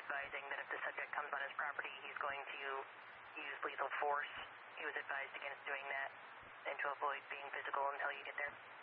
advising that if the subject comes on his property, he's going to use lethal force. He was advised against doing that and to avoid being physical until you get there.